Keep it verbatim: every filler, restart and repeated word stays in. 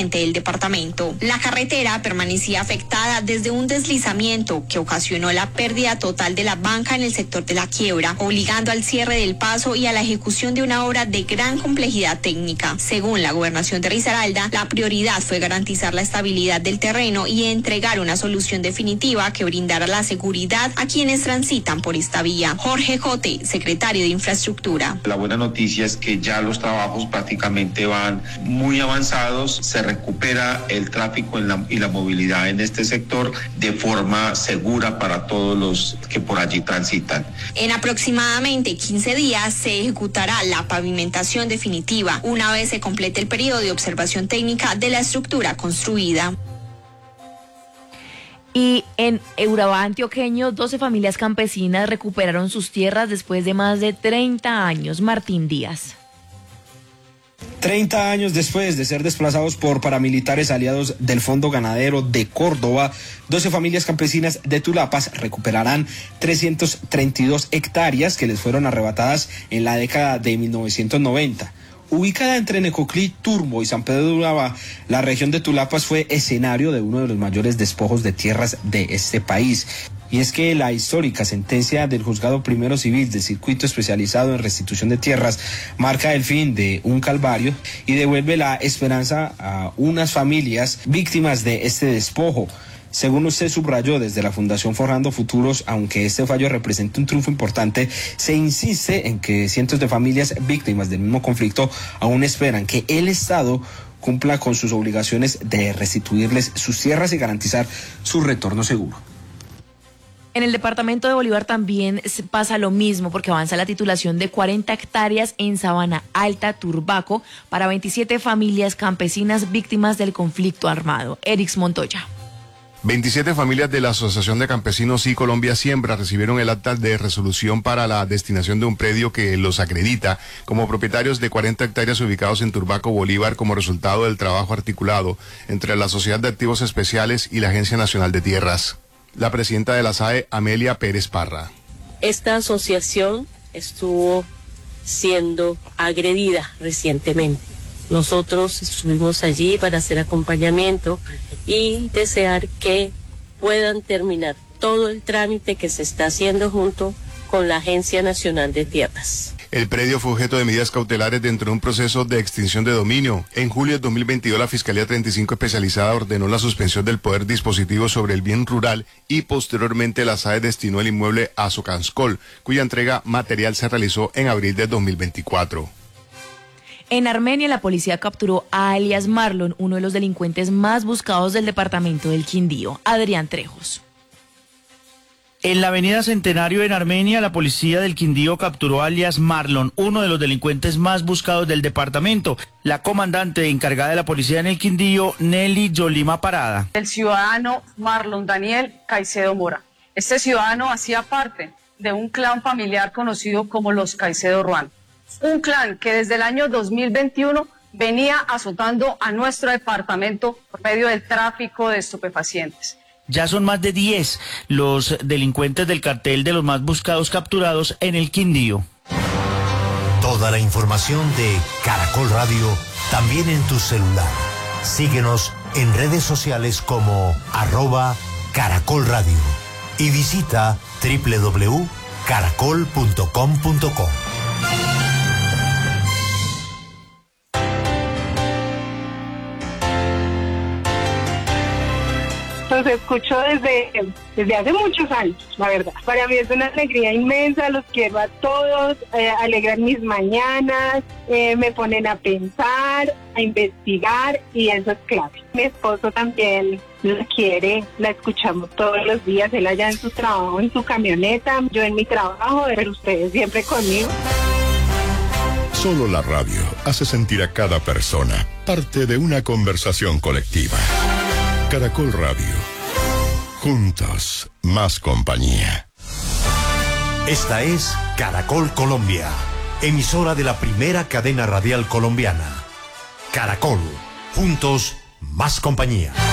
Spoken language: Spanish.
del departamento. La carretera permanecía afectada desde un deslizamiento que ocasionó la pérdida total de la banca en el sector de la quiebra, obligando al cierre del paso y a la ejecución de una obra de gran complejidad técnica. Según la gobernación de Risaralda, la prioridad fue garantizar la estabilidad del terreno y entregar una solución definitiva que brindara la seguridad a quienes transitan por esta vía. Jorge Jote, secretario de Infraestructura. La buena noticia es que ya los trabajos prácticamente van muy avanzados, se recupera el tráfico en la, y la movilidad en este sector de forma segura para todos los que por allí transitan. En aproximadamente quince días se ejecutará la pavimentación definitiva, una vez se complete el periodo de observación técnica de la estructura construida. Y en Urabá antioqueño, doce familias campesinas recuperaron sus tierras después de más de treinta años. Martín Díaz. treinta años después de ser desplazados por paramilitares aliados del Fondo Ganadero de Córdoba, doce familias campesinas de Tulapas recuperarán trescientas treinta y dos hectáreas que les fueron arrebatadas en la década de mil novecientos noventa. Ubicada entre Necoclí, Turbo y San Pedro de Urabá, la región de Tulapas fue escenario de uno de los mayores despojos de tierras de este país. Y es que la histórica sentencia del Juzgado Primero Civil del Circuito Especializado en Restitución de Tierras marca el fin de un calvario y devuelve la esperanza a unas familias víctimas de este despojo. Según usted subrayó desde la Fundación Forjando Futuros, aunque este fallo representa un triunfo importante, se insiste en que cientos de familias víctimas del mismo conflicto aún esperan que el Estado cumpla con sus obligaciones de restituirles sus tierras y garantizar su retorno seguro. En el departamento de Bolívar también pasa lo mismo porque avanza la titulación de cuarenta hectáreas en Sabana Alta, Turbaco, para veintisiete familias campesinas víctimas del conflicto armado. Erix Montoya. veintisiete familias de la Asociación de Campesinos y Colombia Siembra recibieron el acta de resolución para la destinación de un predio que los acredita como propietarios de cuarenta hectáreas ubicados en Turbaco, Bolívar, como resultado del trabajo articulado entre la Sociedad de Activos Especiales y la Agencia Nacional de Tierras. La presidenta de la S A E, Amelia Pérez Parra. Esta asociación estuvo siendo agredida recientemente. Nosotros estuvimos allí para hacer acompañamiento y desear que puedan terminar todo el trámite que se está haciendo junto con la Agencia Nacional de Tierras. El predio fue objeto de medidas cautelares dentro de un proceso de extinción de dominio. En julio de dos mil veintidós, la Fiscalía treinta y cinco especializada ordenó la suspensión del poder dispositivo sobre el bien rural y posteriormente la S A E destinó el inmueble a Socanscol, cuya entrega material se realizó en abril de dos mil veinticuatro. En Armenia, la policía capturó a alias Marlon, uno de los delincuentes más buscados del departamento del Quindío. Adrián Trejos. En la avenida Centenario en Armenia, la policía del Quindío capturó a alias Marlon, uno de los delincuentes más buscados del departamento. La comandante encargada de la policía en el Quindío, Nelly Yolima Parada. El ciudadano Marlon Daniel Caicedo Mora. Este ciudadano hacía parte de un clan familiar conocido como los Caicedo Ruan. Un clan que desde el año dos mil veintiuno venía azotando a nuestro departamento por medio del tráfico de estupefacientes. Ya son más de diez los delincuentes del cartel de los más buscados capturados en el Quindío. Toda la información de Caracol Radio también en tu celular. Síguenos en redes sociales como arroba Caracol Radio y visita doble u doble u doble u punto caracol punto com punto co. Los escucho desde, desde hace muchos años, la verdad. Para mí es una alegría inmensa, los quiero a todos, eh, alegran mis mañanas, eh, me ponen a pensar, a investigar y eso es clave. Mi esposo también la quiere, la escuchamos todos los días, él allá en su trabajo, en su camioneta, yo en mi trabajo, pero ustedes siempre conmigo. Solo la radio hace sentir a cada persona parte de una conversación colectiva. Caracol Radio. Juntos, más compañía. Esta es Caracol Colombia, emisora de la primera cadena radial colombiana. Caracol. Juntos, más compañía.